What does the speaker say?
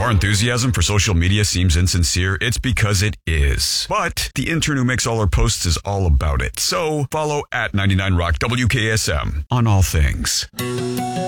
our enthusiasm for social media seems insincere, it's because it is. But the intern who makes all our posts is all about it. So follow at 99 Rock WKSM on all things.